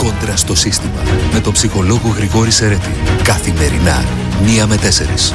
Κόντρα στο σύστημα. Με τον ψυχολόγο Γρηγόρη Σερέτη. Καθημερινά, 1 με 4.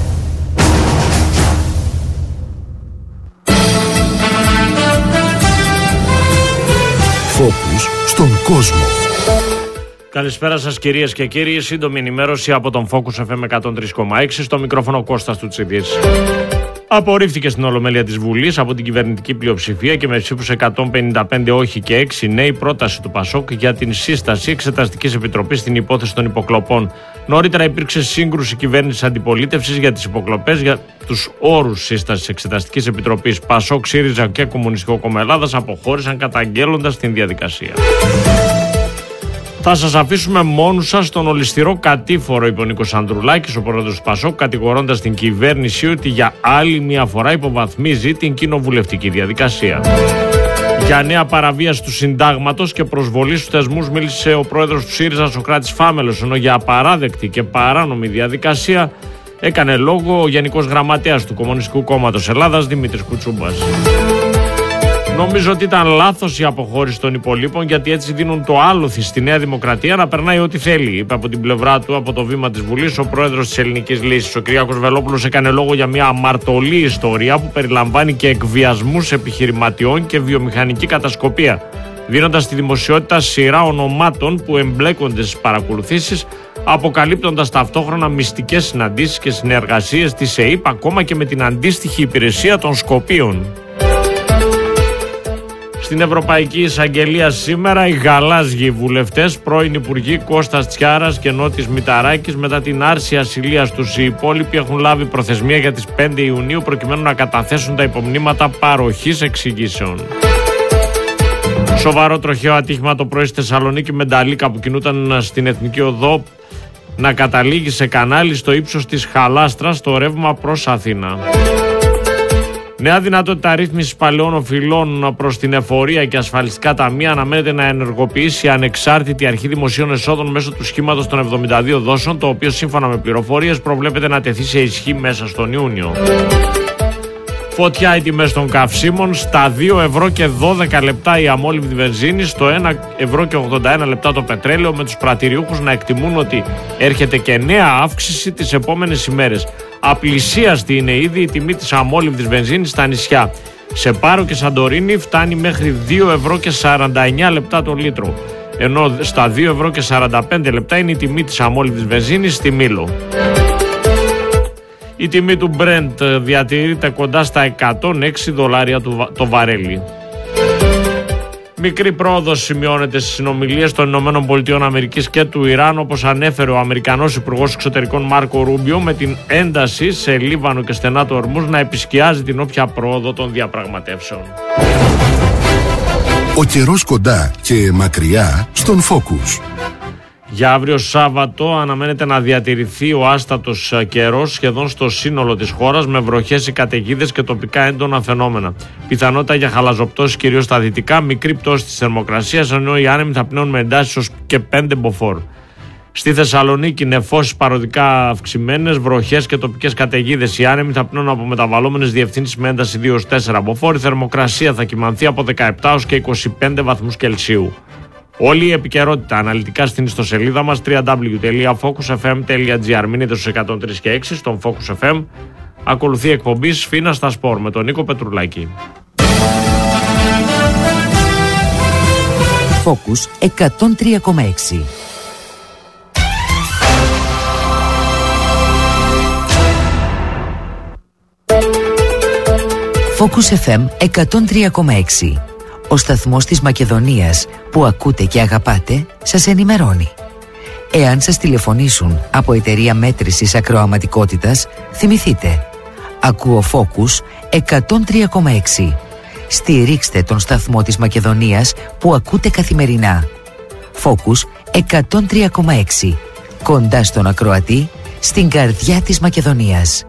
Φόκους στον κόσμο. Καλησπέρα σας κυρίες και κύριοι. Σύντομη ενημέρωση από τον Focus FM 103,6. Στο μικρόφωνο Κώστας Τουτσίδης. Απορρίφθηκε στην Ολομέλεια της Βουλής από την κυβερνητική πλειοψηφία και με ψήφους 155 όχι και 6 ναι η πρόταση του ΠΑΣΟΚ για την σύσταση Εξεταστικής Επιτροπής στην υπόθεση των υποκλοπών. Νωρίτερα υπήρξε σύγκρουση κυβέρνησης αντιπολίτευσης για τις υποκλοπές. Για τους όρους σύστασης Εξεταστικής Επιτροπής, ΠΑΣΟΚ, ΣΥΡΙΖΑ και Κομμουνιστικό Κόμμα Ελλάδας αποχώρησαν καταγγέλλοντας την διαδικασία. Θα σας αφήσουμε μόνους σας στον ολισθηρό κατήφορο, είπε ο Νίκος Ανδρουλάκης, ο πρόεδρος του ΠΑΣΟΚ, κατηγορώντας την κυβέρνηση ότι για άλλη μια φορά υποβαθμίζει την κοινοβουλευτική διαδικασία. Για νέα παραβίαση του συντάγματος και προσβολή στους θεσμούς μίλησε ο πρόεδρος του ΣΥΡΙΖΑ, Σωκράτης Φάμελος, ενώ για απαράδεκτη και παράνομη διαδικασία έκανε λόγο ο Γενικός Γραμματέας του Κομμουνιστικού Κόμματος Ελλάδας, Δημήτρης Κουτσούμπας. Νομίζω ότι ήταν λάθος η αποχώρηση των υπολείπων, γιατί έτσι δίνουν το άλοθη στη Νέα Δημοκρατία να περνάει ό,τι θέλει, είπε από την πλευρά του, από το βήμα της Βουλής, ο πρόεδρος της Ελληνικής Λύσης. Ο Κυριάκος Βελόπουλος έκανε λόγο για μια αμαρτωλή ιστορία που περιλαμβάνει και εκβιασμούς επιχειρηματιών και βιομηχανική κατασκοπία, δίνοντας στη δημοσιότητα σειρά ονομάτων που εμπλέκονται στις παρακολουθήσεις, αποκαλύπτοντας ταυτόχρονα μυστικές συναντήσεις και συνεργασίες της ΕΥΠ, ακόμα και με την αντίστοιχη υπηρεσία των Σκοπίων. Στην Ευρωπαϊκή Εισαγγελία σήμερα οι γαλάζιοι βουλευτές, πρώην υπουργοί Κώστας Τσιάρας και Νότης Μηταράκης, μετά την άρση ασυλίας τους οι υπόλοιποι έχουν λάβει προθεσμία για τις 5 Ιουνίου προκειμένου να καταθέσουν τα υπομνήματα παροχής εξηγήσεων. Σοβαρό τροχαίο ατύχημα το πρωί στη Θεσσαλονίκη με νταλίκα που κινούταν στην Εθνική Οδό να καταλήγει σε κανάλι στο ύψος της Χαλάστρας στο ρεύμα προς Αθήνα. Νέα δυνατότητα ρύθμισης παλαιών οφειλών προς την εφορία και ασφαλιστικά ταμεία αναμένεται να ενεργοποιήσει η ανεξάρτητη αρχή δημοσίων εσόδων μέσω του σχήματος των 72 δόσεων, το οποίο σύμφωνα με πληροφορίες προβλέπεται να τεθεί σε ισχύ μέσα στον Ιούνιο. Φωτιά οι τιμές των καυσίμων, στα 2 ευρώ και 12 λεπτά η αμόλυβδη βενζίνη, στο 1 ευρώ και 81 λεπτά το πετρέλαιο, με τους πρατηριούχους να εκτιμούν ότι έρχεται και νέα αύξηση τις επόμενες ημέρες. Απλησίαστη είναι ήδη η τιμή της αμόλυβδης βενζίνης στα νησιά. Σε Πάρο και Σαντορίνη φτάνει μέχρι 2 ευρώ και 49 λεπτά το λίτρο, ενώ στα 2 ευρώ και 45 λεπτά είναι η τιμή της αμόλυβδης βενζίνης στη Μήλο. Η τιμή του Brent διατηρείται κοντά στα 106 δολάρια το βαρέλι. Μικρή πρόοδος σημειώνεται στις συνομιλίες των ΗΠΑ και του Ιράν, όπως ανέφερε ο Αμερικανός Υπουργός Εξωτερικών Μάρκο Ρούμπιο, με την ένταση σε Λίβανο και στενά του Ορμούζ να επισκιάζει την όποια πρόοδο των διαπραγματεύσεων. Ο καιρός κοντά και μακριά στον Focus. Για αύριο Σάββατο αναμένεται να διατηρηθεί ο άστατος καιρός σχεδόν στο σύνολο της χώρας, με βροχές ή καταιγίδες και τοπικά έντονα φαινόμενα. Πιθανότητα για χαλαζοπτώσεις κυρίως στα δυτικά, μικρή πτώση της θερμοκρασίας, ενώ οι άνεμοι θα πνέουν με εντάσεις ως και 5 μποφόρ. Στη Θεσσαλονίκη νεφώσεις παροδικά αυξημένες, βροχές και τοπικές καταιγίδες. Οι άνεμοι θα πνέουν από μεταβαλλόμενες διευθύνσεις με ένταση 2-4 μποφόρ. Η θερμοκρασία θα κυμανθεί από 17 έως και 25 βαθμούς Κελσίου. Όλη η επικαιρότητα αναλυτικά στην ιστοσελίδα μας www.focusfm.gr. Μείνετε στους 103 και 6 στον Focus FM. Ακολουθεί εκπομπή Σφίνα στα Σπορ με τον Νίκο Πετρουλάκη. Focus 103,6. Focus FM 103,6. Ο σταθμός της Μακεδονίας που ακούτε και αγαπάτε σας ενημερώνει. Εάν σας τηλεφωνήσουν από εταιρεία μέτρησης ακροαματικότητας, θυμηθείτε. Ακούω Focus 103,6. Στηρίξτε τον σταθμό της Μακεδονίας που ακούτε καθημερινά. Focus 103,6. Κοντά στον ακροατή, στην καρδιά της Μακεδονίας.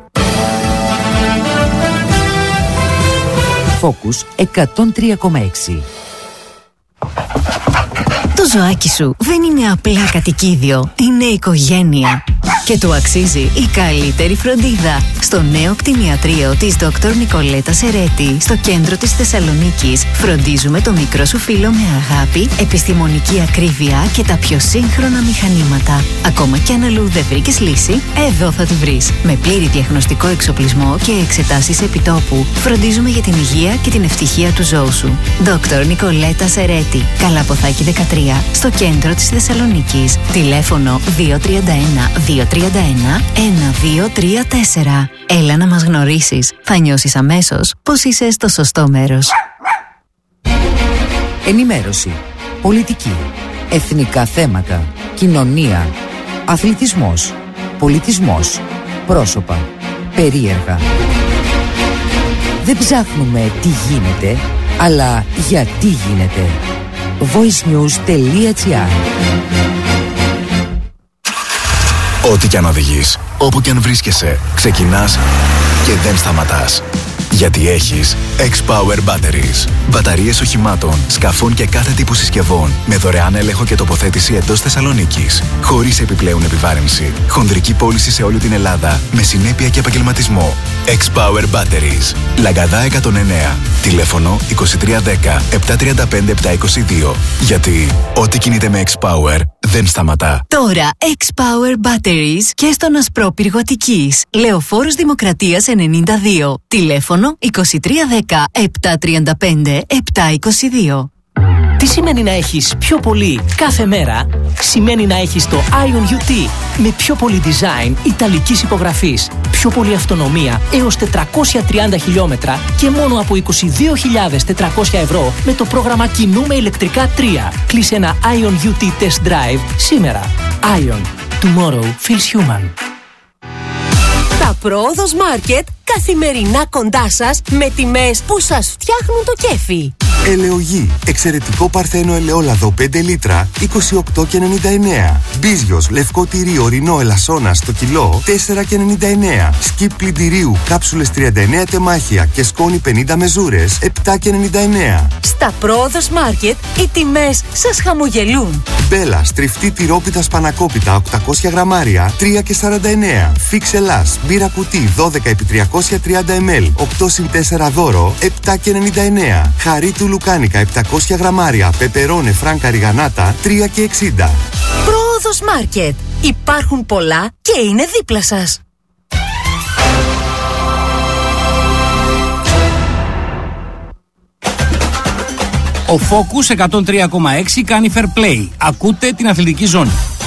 Focus 103,6. Το ζωάκι σου δεν είναι απλά κατοικίδιο, είναι οικογένεια. Και του αξίζει η καλύτερη φροντίδα. Στο νέο κτηνιατρίο της Dr. Νικολέτα Σερέτη, στο κέντρο της Θεσσαλονίκης, φροντίζουμε το μικρό σου φίλο με αγάπη, επιστημονική ακρίβεια και τα πιο σύγχρονα μηχανήματα. Ακόμα κι αν αλλού δεν βρήκες λύση, εδώ θα τη βρεις. Με πλήρη διαγνωστικό εξοπλισμό και εξετάσεις επιτόπου, φροντίζουμε για την υγεία και την ευτυχία του ζώου σου. Dr. Νικολέτα Σερέτη, Καλαποθάκη 13, στο κέντρο της Θεσσαλονίκης. Τηλέφωνο 231-231-1234. Έλα να μας γνωρίσεις. Θα νιώσεις αμέσως πως είσαι στο σωστό μέρος. Ενημέρωση, πολιτική, εθνικά θέματα, κοινωνία, αθλητισμός, πολιτισμός, πρόσωπα, περίεργα. Δεν ψάχνουμε τι γίνεται, αλλά γιατί γίνεται. voicenews.gr. Ό,τι κι αν οδηγείς, όπου κι αν βρίσκεσαι, ξεκινάς και δεν σταματάς. Γιατί έχεις X-Power Batteries. Μπαταρίες οχημάτων, σκαφών και κάθε τύπου συσκευών με δωρεάν έλεγχο και τοποθέτηση εντός Θεσσαλονίκης. Χωρίς επιπλέον επιβάρυνση. Χονδρική πώληση σε όλη την Ελλάδα με συνέπεια και επαγγελματισμό. X-Power Batteries. Λαγκαδά 109. Τηλέφωνο 2310 735 722. Γιατί ό,τι κινείται με X-Power δεν σταματά. Τώρα X-Power Batteries και στον Ασπρόπυργο Αττικής. Λεωφόρος Δημοκρατίας 92. Τηλέφωνο 2310 735 722. Τι σημαίνει να έχεις πιο πολύ κάθε μέρα? Σημαίνει να έχεις το Ion UT με πιο πολύ design ιταλικής υπογραφής, πιο πολύ αυτονομία έως 430 χιλιόμετρα και μόνο από 22.400 ευρώ με το πρόγραμμα Κινούμε ηλεκτρικά 3. Κλείσε ένα Ion UT Test Drive σήμερα. Ion. Tomorrow feels human. Τα Πρόοδος Market καθημερινά κοντά σας με τιμές που σας φτιάχνουν το κέφι. Ελαιογή. Εξαιρετικό παρθένο ελαιόλαδο 5 λίτρα 28,99. Μπίζιος λευκό τυρί ορεινό ελασσόνα στο κιλό 4,99. Σκιπ πλυντηρίου κάψουλες 39 τεμάχια και σκόνη 50 μεζούρες 7,99. Στα Πρόοδος Market οι τιμές σας χαμογελούν. Μπέλα στριφτή τυρόπιτα σπανακόπιτα 800 γραμμάρια 3,49. Φίξ Ελλάς μπύρα κουτί 12x330 ml 8x4 δώρο 7,99. Χαρί του λουκάνικα 700 γραμμάρια πεπερώνε φράνκα ριγανάτα 3,60. Πρόοδος Market. Υπάρχουν πολλά και είναι δίπλα σας. Ο Focus 103,6 κάνει fair play. Ακούτε την αθλητική ζώνη.